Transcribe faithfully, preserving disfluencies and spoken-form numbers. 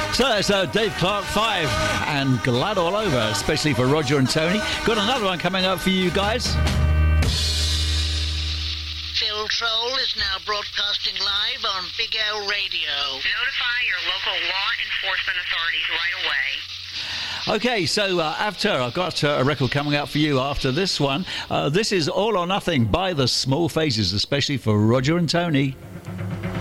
So that's uh, Dave Clark five and Glad All Over, especially for Roger and Tony. Got another one coming up for you guys. Phil Troll is now broadcasting live on Big L Radio. Notify your local law enforcement authorities right away. Okay, so uh, after I've got uh, a record coming out for you after this one. Uh, this is All or Nothing by the Small Faces, especially for Roger and Tony.